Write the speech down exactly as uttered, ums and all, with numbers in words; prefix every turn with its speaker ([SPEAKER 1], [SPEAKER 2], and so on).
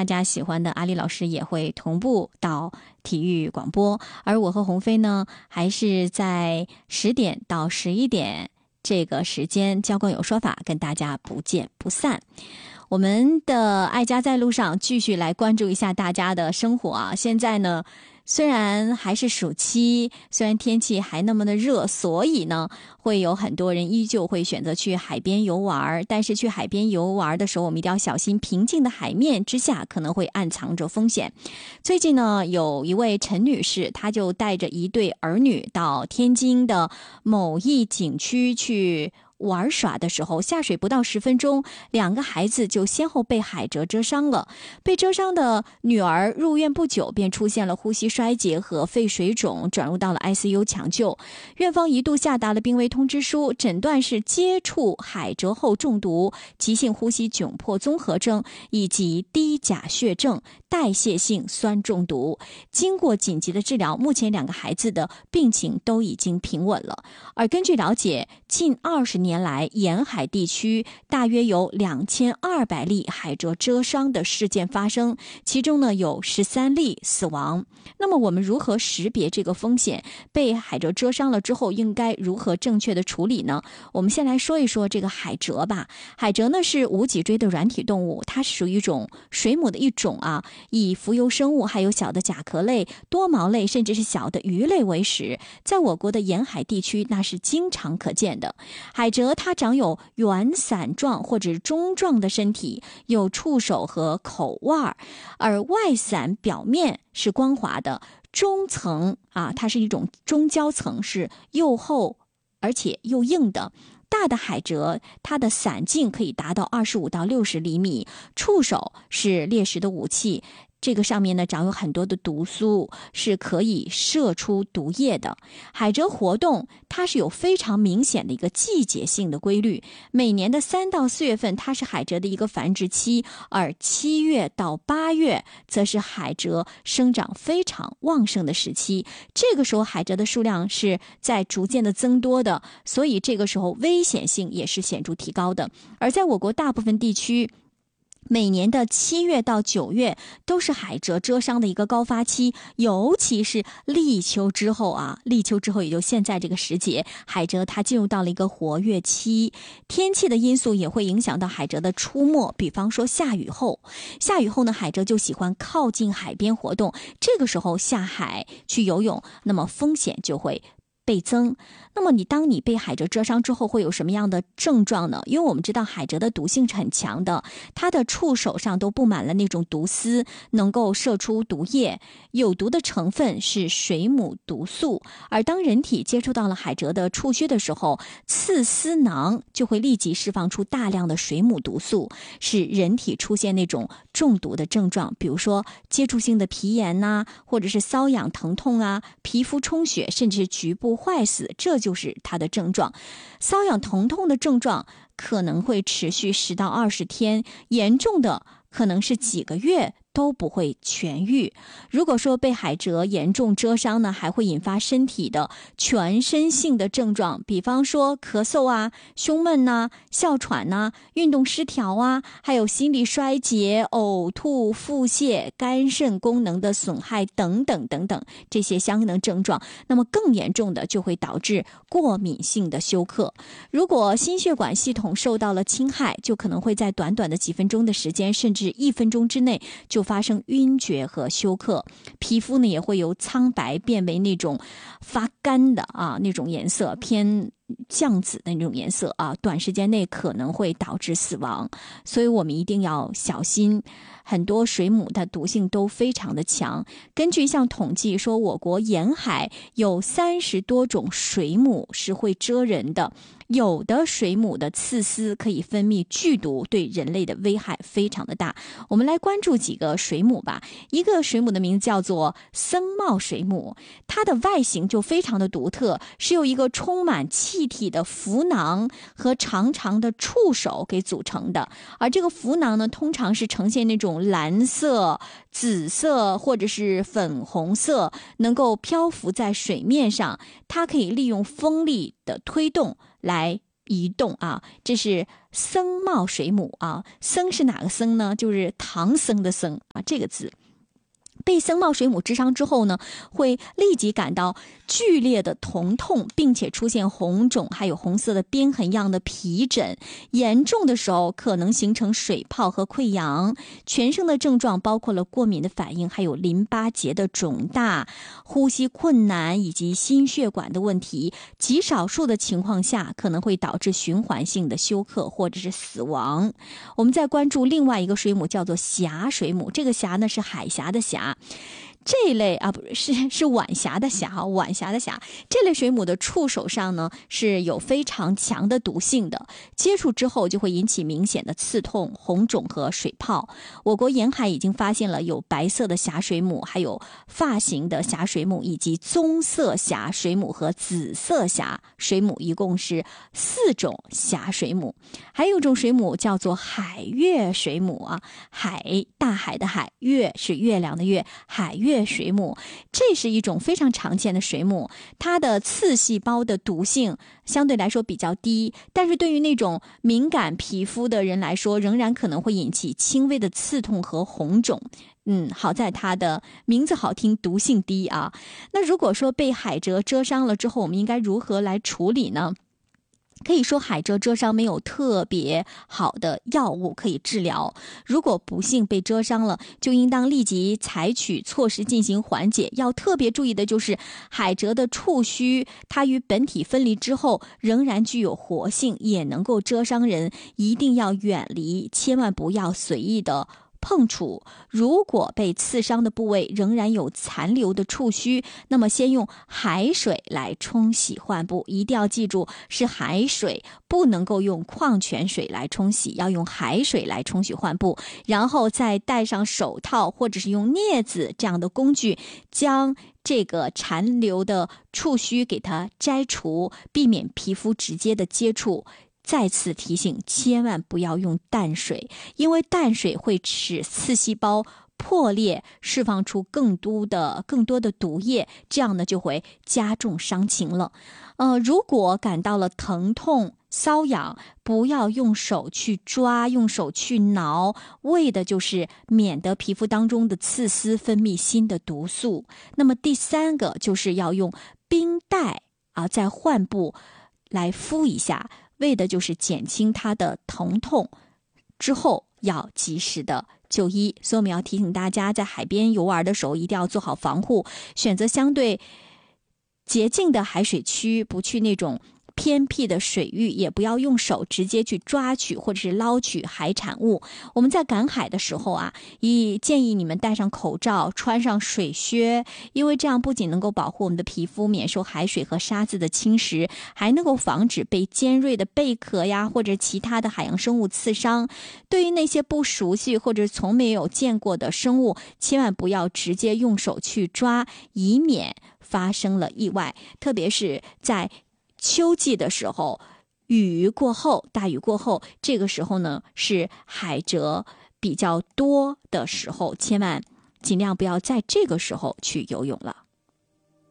[SPEAKER 1] 大家喜欢的阿里老师也会同步到体育广播，而我和鸿飞呢，还是在十点到十一点这个时间，交广有说法跟大家不见不散。我们的爱家在路上继续来关注一下大家的生活啊。现在呢，虽然还是暑期，虽然天气还那么的热，所以呢，会有很多人依旧会选择去海边游玩。但是去海边游玩的时候，我们一定要小心，平静的海面之下可能会暗藏着风险。最近呢，有一位陈女士，她就带着一对儿女到天津的某一景区去玩耍的时候，下水不到十分钟，两个孩子就先后被海蜇蜇伤了。被蜇伤的女儿入院不久便出现了呼吸衰竭和肺水肿，转入到了 I C U 抢救。院方一度下达了病危通知书，诊断是接触海蜇后中毒、急性呼吸窘迫综合征以及低钾血症、代谢性酸中毒。经过紧急的治疗，目前两个孩子的病情都已经平稳了。而根据了解，近二十年来沿海地区大约有两千二百例海蜇蜇伤的事件发生，其中呢有十三例死亡。那么我们如何识别这个风险？被海蜇蜇伤了之后应该如何正确的处理呢？我们先来说一说这个海蜇吧。海蜇呢是无脊椎的软体动物，它是属于一种水母的一种啊，以浮游生物还有小的甲壳类、多毛类甚至是小的鱼类为食，在我国的沿海地区那是经常可见的。海蜇它长有圆伞状或者中状的身体，有触手和口腕，而外伞表面是光滑的，中层啊，它是一种中焦层，是又厚而且又硬的。大的海蜇，它的伞径可以达到二十五到六十厘米，触手是猎食的武器。这个上面呢长有很多的毒素，是可以射出毒液的。海蜇活动它是有非常明显的一个季节性的规律，每年的三到四月份它是海蜇的一个繁殖期，而七月到八月则是海蜇生长非常旺盛的时期。这个时候海蜇的数量是在逐渐的增多的，所以这个时候危险性也是显著提高的。而在我国大部分地区，每年的七月到九月都是海蜇蜇伤的一个高发期，尤其是立秋之后啊，立秋之后也就现在这个时节，海蜇它进入到了一个活跃期。天气的因素也会影响到海蜇的出没，比方说下雨后，下雨后呢，海蜇就喜欢靠近海边活动，这个时候下海去游泳，那么风险就会倍增。那么你当你被海蜇蜇伤之后会有什么样的症状呢？因为我们知道海蜇的毒性是很强的，它的触手上都布满了那种毒丝，能够射出毒液，有毒的成分是水母毒素。而当人体接触到了海蜇的触须的时候，刺丝囊就会立即释放出大量的水母毒素，使人体出现那种中毒的症状，比如说接触性的皮炎呐、啊，或者是瘙痒疼痛啊，皮肤充血，甚至是局部坏死，这就是它的症状。瘙痒疼痛的症状可能会持续十到二十天，严重的可能是几个月都不会痊愈。如果说被海蜇严重蜇伤呢，还会引发身体的全身性的症状，比方说咳嗽啊、胸闷呐、哮喘呐、运动失调啊，还有心力衰竭、呕吐、腹泻、肝肾功能的损害等等等等这些相应的症状。那么更严重的就会导致过敏性的休克。如果心血管系统受到了侵害，就可能会在短短的几分钟的时间，甚至一分钟之内就发生晕厥和休克。皮肤呢也会由苍白变为那种发干的啊那种颜色，偏酱紫的那种颜色啊，短时间内可能会导致死亡。所以我们一定要小心，很多水母的毒性都非常的强。根据一项统计说，我国沿海有三十多种水母是会蜇人的，有的水母的刺丝可以分泌剧毒，对人类的危害非常的大。我们来关注几个水母吧。一个水母的名字叫做僧帽水母，它的外形就非常的独特，是由一个充满气体的浮囊和长长的触手给组成的。而这个浮囊呢，通常是呈现那种蓝色、紫色或者是粉红色，能够漂浮在水面上。它可以利用风力的推动来移动啊，这是僧帽水母啊。僧是哪个僧呢？就是唐僧的僧啊，这个字。被僧帽水母蛰伤之后呢，会立即感到剧烈的疼痛，并且出现红肿，还有红色的边痕样的皮疹，严重的时候可能形成水泡和溃疡。全身的症状包括了过敏的反应，还有淋巴结的肿大、呼吸困难以及心血管的问题。极少数的情况下可能会导致循环性的休克或者是死亡。我们再关注另外一个水母，叫做峡水母。这个峡呢是海峡的峡。这一类啊，不是是晚霞的霞，晚霞的霞。这类水母的触手上呢是有非常强的毒性的，接触之后就会引起明显的刺痛、红肿和水泡。我国沿海已经发现了有白色的峡水母，还有发型的峡水母，以及棕色峡水母和紫色峡水母，一共是四种峡水母。还有一种水母叫做海月水母啊，海大海的海，月是月亮的月，海月水母，这是一种非常常见的水母，它的刺细胞的毒性相对来说比较低，但是对于那种敏感皮肤的人来说，仍然可能会引起轻微的刺痛和红肿。嗯，好在它的名字好听，毒性低啊。那如果说被海蜇蛰伤了之后，我们应该如何来处理呢？可以说海蜇蛰伤没有特别好的药物可以治疗，如果不幸被蛰伤了，就应当立即采取措施进行缓解。要特别注意的就是海蜇的触须，它与本体分离之后仍然具有活性，也能够蛰伤人，一定要远离，千万不要随意的碰触。如果被刺伤的部位仍然有残留的触须，那么先用海水来冲洗换布，一定要记住是海水，不能够用矿泉水来冲洗，要用海水来冲洗换布，然后再戴上手套或者是用镊子这样的工具，将这个残留的触须给它摘除，避免皮肤直接的接触。再次提醒，千万不要用淡水，因为淡水会使刺细胞破裂，释放出更多的更多的毒液，这样呢就会加重伤情了。呃，如果感到了疼痛、瘙痒，不要用手去抓，用手去挠，为的就是免得皮肤当中的刺丝分泌新的毒素。那么第三个就是要用冰袋啊，在患部来敷一下，为的就是减轻它的疼痛，之后要及时的就医。所以我们要提醒大家，在海边游玩的时候一定要做好防护，选择相对洁净的海水区，不去那种偏僻的水域，也不要用手直接去抓取或者是捞取海产物。我们在赶海的时候啊，也建议你们戴上口罩，穿上水靴，因为这样不仅能够保护我们的皮肤免受海水和沙子的侵蚀，还能够防止被尖锐的贝壳呀或者其他的海洋生物刺伤。对于那些不熟悉或者从没有见过的生物，千万不要直接用手去抓，以免发生了意外。特别是在秋季的时候，雨过后，大雨过后，这个时候呢是海蜇比较多的时候，千万尽量不要在这个时候去游泳了。